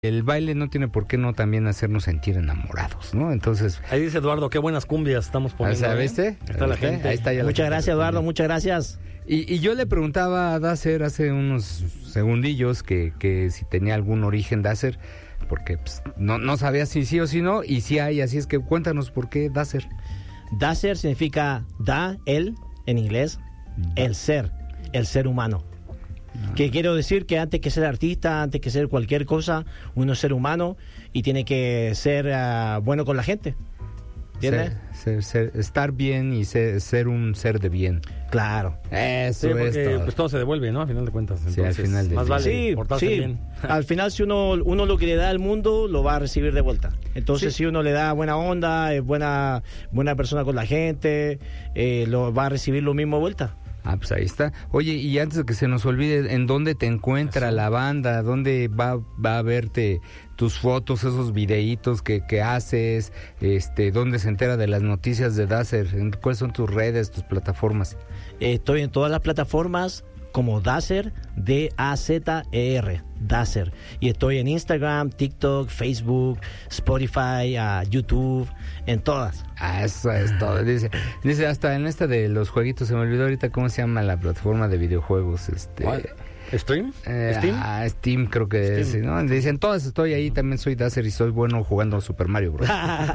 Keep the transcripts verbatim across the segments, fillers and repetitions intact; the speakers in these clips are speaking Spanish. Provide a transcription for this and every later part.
El baile no tiene por qué no también hacernos sentir enamorados, ¿no? Entonces... Ahí dice Eduardo, qué buenas cumbias estamos poniendo. O sea, ¿viste? ¿eh? Está la gente. Ahí está ya muchas la gracias, gente. Eduardo, muchas gracias. Y, y yo le preguntaba a Dacer hace unos segundillos que, que si tenía algún origen Dacer, porque pues, no, no sabía si sí o si no, y si hay, así es que cuéntanos por qué Dacer. Dacer significa da, el, en inglés, el ser, el ser humano. Ah. Que quiero decir que antes que ser artista, antes que ser cualquier cosa, uno es ser humano y tiene que ser uh, bueno con la gente. ¿Entiendes? Ser, ser, ser, estar bien y ser, ser un ser de bien. Claro. Eso sí, porque, es todo. Pues todo se devuelve, ¿no? A final de cuentas. Entonces, sí, al final de más vale sí, portarse sí. bien. Al final, si uno uno lo que le da al mundo, lo va a recibir de vuelta. Entonces, sí. si uno le da buena onda, es buena, buena persona con la gente, eh, lo va a recibir lo mismo de vuelta. Ah, pues ahí está. Oye, y antes de que se nos olvide, ¿en dónde te encuentra Eso. la banda? ¿Dónde va, va a verte tus fotos, esos videitos que, que haces? Este, ¿dónde se entera de las noticias de Dacer? ¿Cuáles son tus redes, tus plataformas? Eh, estoy en todas las plataformas como Dacer, D A Z E R, Dacer. Y estoy en Instagram, TikTok, Facebook, Spotify, uh, YouTube, en todas. Ah, eso es todo. Dice, dice hasta en esta de los jueguitos, se me olvidó ahorita cómo se llama la plataforma de videojuegos. Este, ¿Stream? Eh, ¿Steam? Ah, Steam creo que Steam. es, ¿no? Dicen, todas estoy ahí, también soy Dacer y soy bueno jugando Super Mario Bros.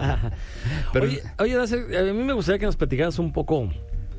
Pero, oye, oye, Dacer, a mí me gustaría que nos platicaras un poco...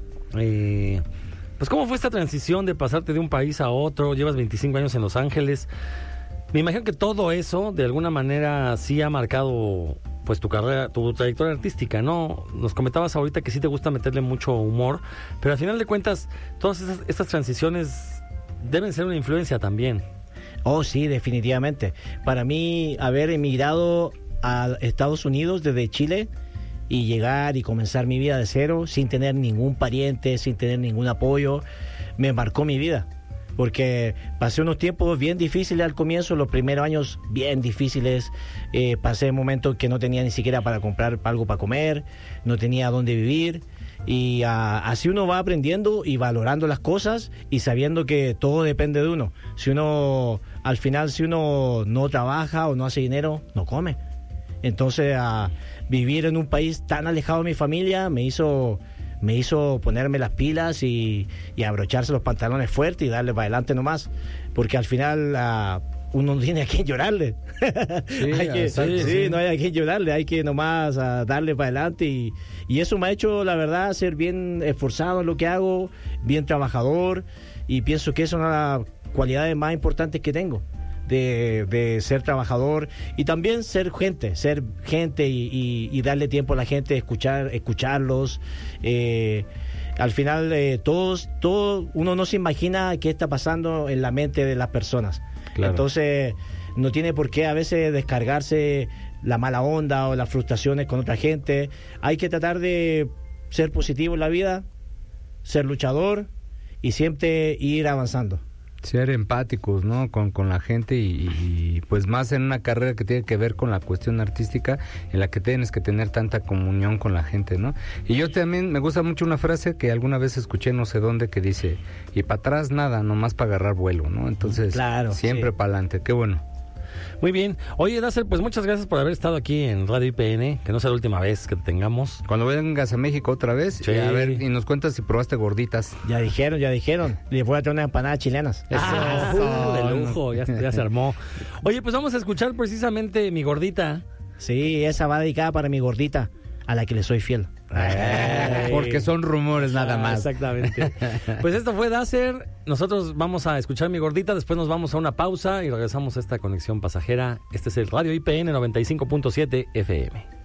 Eh, Pues cómo fue esta transición de pasarte de un país a otro. Llevas veinticinco años en Los Ángeles. Me imagino que todo eso de alguna manera sí ha marcado pues tu carrera, tu trayectoria artística, ¿no? Nos comentabas ahorita que sí te gusta meterle mucho humor, pero al final de cuentas todas esas, estas transiciones deben ser una influencia también. Oh, sí, definitivamente. Para mí, haber emigrado a Estados Unidos desde Chile y llegar y comenzar mi vida de cero sin tener ningún pariente, sin tener ningún apoyo, me marcó mi vida. Porque pasé unos tiempos bien difíciles al comienzo, los primeros años bien difíciles. Eh, pasé momentos que no tenía ni siquiera para comprar algo para comer, no tenía dónde vivir. Y uh, así uno va aprendiendo y valorando las cosas y sabiendo que todo depende de uno. Si uno, al final, si uno no trabaja o no hace dinero, no come. Entonces, uh, vivir en un país tan alejado de mi familia me hizo, me hizo ponerme las pilas y, y abrocharse los pantalones fuertes y darle para adelante nomás. Porque al final uh, uno no tiene a quien llorarle. Sí, hay que, sí, sí, sí, no hay a quien llorarle, hay que nomás uh, darle para adelante. Y, y eso me ha hecho, la verdad, ser bien esforzado en lo que hago, bien trabajador. Y pienso que es una de las cualidades más importantes que tengo. De, de ser trabajador y también ser gente, ser gente y, y, y darle tiempo a la gente, escuchar, escucharlos. Eh, al final, eh, todos, todo, uno no se imagina qué está pasando en la mente de las personas. Claro. Entonces, no tiene por qué a veces descargarse la mala onda o las frustraciones con otra gente. Hay que tratar de ser positivo en la vida, ser luchador y siempre ir avanzando. Ser empáticos, ¿no? Con, con la gente y, y pues más en una carrera que tiene que ver con la cuestión artística en la que tienes que tener tanta comunión con la gente, ¿no? Y yo también me gusta mucho una frase que alguna vez escuché no sé dónde que dice, y para atrás nada, nomás para agarrar vuelo, ¿no? Entonces, claro, siempre sí. Para adelante, qué bueno. Muy bien. Oye, Dacer, pues muchas gracias por haber estado aquí en Radio I P N, que no sea la última vez que te tengamos. Cuando vengas a México otra vez, sí. y a ver, y nos cuentas si probaste gorditas. Ya dijeron, ya dijeron. Les voy a traer unas empanadas chilenas. Eso, ah, uh, de lujo, ya, ya se armó. Oye, pues vamos a escuchar precisamente Mi Gordita. Sí, esa va dedicada para mi gordita, a la que le soy fiel. Ay, porque son rumores nada ah, más. Exactamente. Pues esto fue Dacer. Nosotros vamos a escuchar Mi Gordita, después nos vamos a una pausa y regresamos a esta conexión pasajera. Este es el Radio I P N noventa y cinco punto siete F M.